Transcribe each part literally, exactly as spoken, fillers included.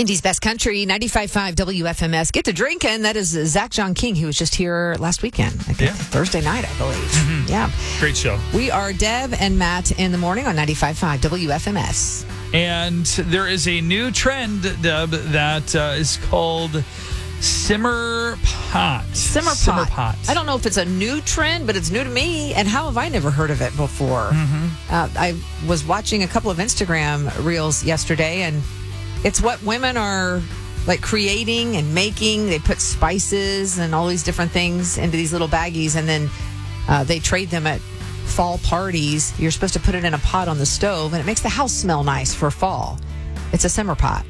Indy's Best Country, ninety-five point five W F M S. Get to drinking. That is Zach John King, who was just here last weekend. I think Yeah. Thursday night, I believe. Mm-hmm. Yeah. Great show. We are Deb and Matt in the morning on ninety-five point five W F M S. And there is a new trend, Deb, that uh, is called Simmer Pot. Simmer pot. Simmer pot. I don't know if it's a new trend, but it's new to me. And how have I never heard of it before? Mm-hmm. Uh, I was watching a couple of Instagram reels yesterday, and it's what women are like creating and making. They put spices and all these different things into these little baggies, and then uh, they trade them at fall parties. You're supposed to put it in a pot on the stove, and it makes the house smell nice for fall. It's a simmer pot.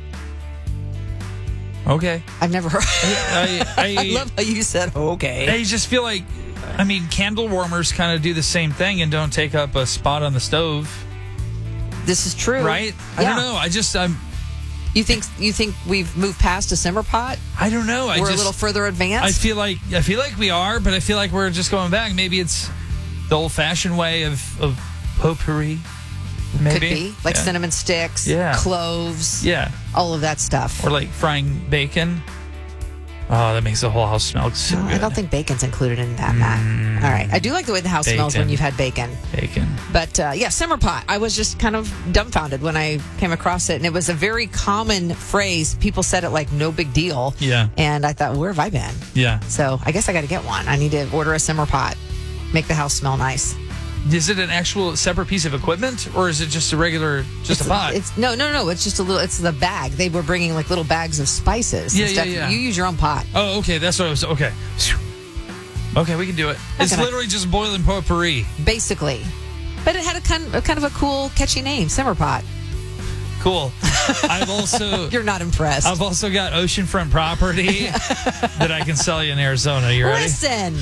Okay. I've never heard. I, I, I love how you said okay. I just feel like, I mean, candle warmers kind of do the same thing and don't take up a spot on the stove. This is true, Right? I Yeah. don't know. I just, I'm, You think you think we've moved past a simmer pot? I don't know. I We're just, a little further advanced. I feel like, I feel like we are, but I feel like we're just going back. Maybe it's the old fashioned way of, of potpourri. Maybe. Could be like Yeah. cinnamon sticks, Yeah. cloves, Yeah. all of that stuff. Or like frying bacon. Oh, that makes the whole house smell so No, good. I don't think bacon's included in that, Matt. All right. I do like the way the house smells when Bacon. you've had bacon. Bacon. But uh, yeah, simmer pot. I was just kind of dumbfounded when I came across it. And it was a very common phrase. People said it like no big deal. Yeah. And I thought, where have I been? Yeah. So I guess I got to get one. I need to order a simmer pot, make the house smell nice. Is it an actual separate piece of equipment, or is it just a regular, just it's, a pot? It's no, no, no. It's just a little. It's the bag. They were bringing like little bags of spices. Yeah, and yeah, stuff. yeah. You use your own pot. Oh, okay. That's what I was. Okay. Okay, we can do it. It's Okay. literally just boiling potpourri. Basically. But it had a kind, a kind of a cool, catchy name, Simmer Pot. Cool. I've also You're not impressed. I've also got oceanfront property that I can sell you in Arizona. You ready? Listen.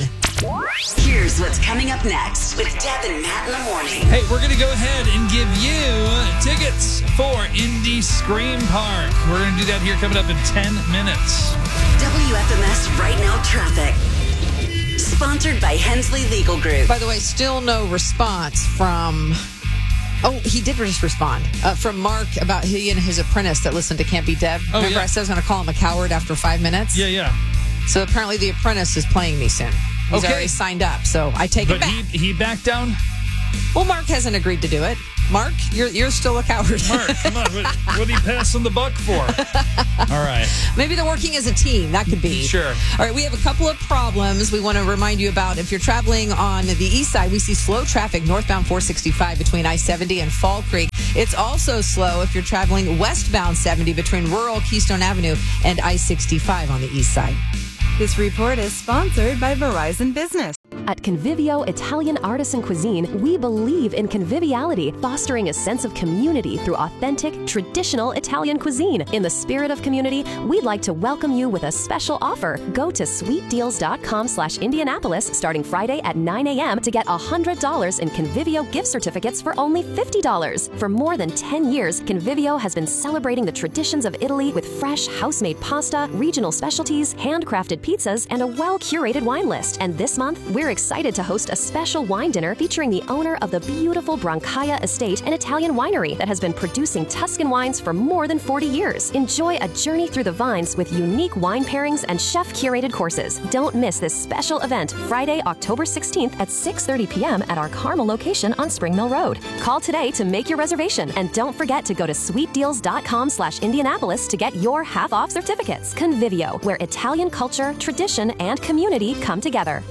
Here's what's coming up next with Deb and Matt in the morning. Hey, we're going to go ahead and give you tickets for Indy Scream Park. We're going to do that here coming up in ten minutes. W F M S Right Now Traffic. Sponsored by Hensley Legal Group. By the way, still no response from. Oh, he did just respond uh, from Mark about he and his apprentice that listened to Can't Be Deb. Oh, Remember, yeah. I said I was going to call him a coward after five minutes? Yeah, yeah. So apparently the apprentice is playing me soon. He's Okay. already signed up, so I take it But back. he he backed down. Well, Mark hasn't agreed to do it. Mark, you're you're still a coward. Mark, come on. What, what are you passing the buck for? All right. Maybe they're working as a team. That could be. Sure. All right, we have a couple of problems we want to remind you about. If you're traveling on the east side, we see slow traffic northbound four sixty-five between I seventy and Fall Creek. It's also slow if you're traveling westbound seventy between rural Keystone Avenue and I sixty-five on the east side. This report is sponsored by Verizon Business. At Convivio Italian Artisan Cuisine, we believe in conviviality, fostering a sense of community through authentic, traditional Italian cuisine. In the spirit of community, we'd like to welcome you with a special offer. Go to sweetdeals.com slash Indianapolis starting Friday at nine a.m. to get one hundred dollars in Convivio gift certificates for only fifty dollars. For more than ten years, Convivio has been celebrating the traditions of Italy with fresh, house-made pasta, regional specialties, handcrafted pizzas, and a well-curated wine list. And this month, we're excited to host a special wine dinner featuring the owner of the beautiful Brancaia Estate, an Italian winery that has been producing Tuscan wines for more than forty years. Enjoy a journey through the vines with unique wine pairings and chef-curated courses. Don't miss this special event Friday, October sixteenth at six thirty p.m. at our Carmel location on Spring Mill Road. Call today to make your reservation, and don't forget to go to sweetdeals.com slash Indianapolis to get your half-off certificates. Convivio, where Italian culture, tradition, and community come together.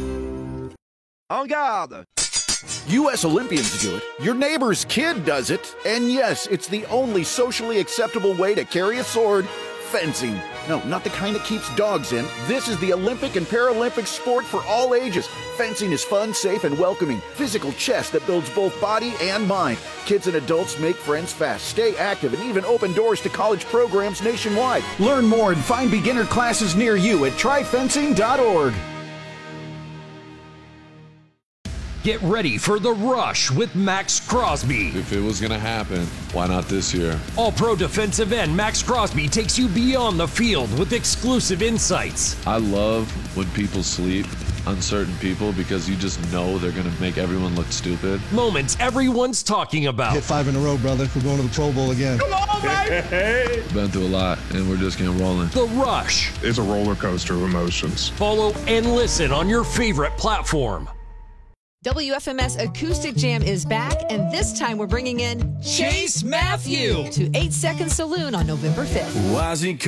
En garde! U S Olympians do it, your neighbor's kid does it, and yes, it's the only socially acceptable way to carry a sword, fencing. No, not the kind that keeps dogs in. This is the Olympic and Paralympic sport for all ages. Fencing is fun, safe, and welcoming. Physical chess that builds both body and mind. Kids and adults make friends fast, stay active, and even open doors to college programs nationwide. Learn more and find beginner classes near you at try fencing dot org. Get ready for the rush with Max Crosby. If it was going to happen, why not this year? All-Pro defensive end Max Crosby takes you beyond the field with exclusive insights. I love when people sleep uncertain people because you just know they're going to make everyone look stupid. Moments everyone's talking about. Hit five in a row, brother. We're going to the Pro Bowl again. Come on, baby! Been through a lot, and we're just getting rolling. The Rush. It's a roller coaster of emotions. Follow and listen on your favorite platform. W F M S Acoustic Jam is back, and this time we're bringing in Chase Matthew to eight Second Saloon on November fifth. Why is he